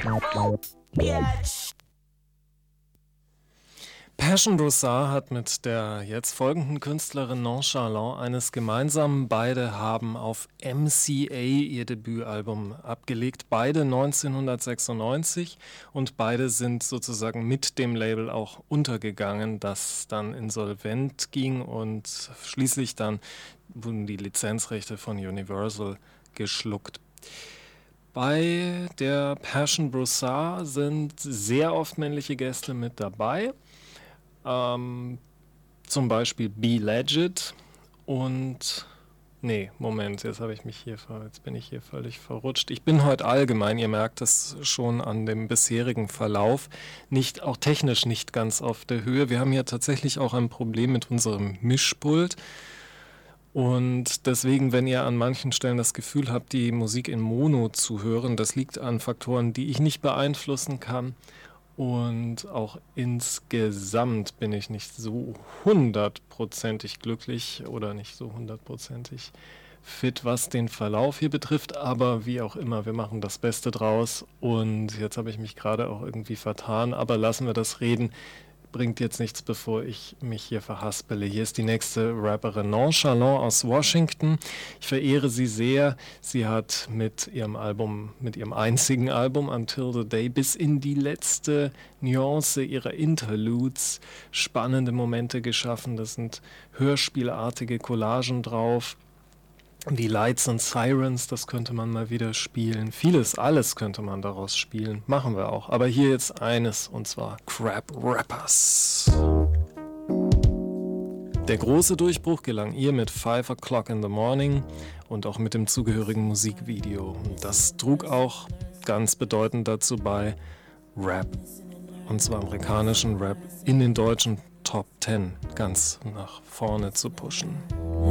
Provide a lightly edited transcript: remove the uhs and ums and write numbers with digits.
Passion Broussard hat mit der jetzt folgenden Künstlerin Nonchalant eines gemeinsamen. Beide haben auf MCA ihr Debütalbum abgelegt, beide 1996, und beide sind sozusagen mit dem Label auch untergegangen, das dann insolvent ging, und schließlich dann wurden die Lizenzrechte von Universal geschluckt. Bei der Passion Broussard sind sehr oft männliche Gäste mit dabei. Zum Beispiel B-Legit und Moment, jetzt bin ich hier völlig verrutscht. Ich bin heute allgemein, ihr merkt es schon an dem bisherigen Verlauf, auch technisch nicht ganz auf der Höhe. Wir haben hier tatsächlich auch ein Problem mit unserem Mischpult. Und deswegen, wenn ihr an manchen Stellen das Gefühl habt, die Musik in Mono zu hören, das liegt an Faktoren, die ich nicht beeinflussen kann. Und auch insgesamt bin ich nicht so hundertprozentig glücklich oder nicht so hundertprozentig fit, was den Verlauf hier betrifft. Aber wie auch immer, wir machen das Beste draus. Und jetzt habe ich mich gerade auch irgendwie vertan, aber lassen wir das reden. Bringt jetzt nichts, bevor ich mich hier verhaspele. Hier ist die nächste Rapperin Nonchalant aus Washington. Ich verehre sie sehr. Sie hat mit ihrem einzigen Album Until the Day bis in die letzte Nuance ihrer Interludes spannende Momente geschaffen. Das sind hörspielartige Collagen drauf. Die Lights and Sirens, das könnte man mal wieder spielen. Alles könnte man daraus spielen. Machen wir auch. Aber hier jetzt eines, und zwar Crap Rappers. Der große Durchbruch gelang ihr mit 5 O'Clock in the Morning und auch mit dem zugehörigen Musikvideo. Das trug auch ganz bedeutend dazu bei, Rap, und zwar amerikanischen Rap, in den deutschen Top 10 ganz nach vorne zu pushen.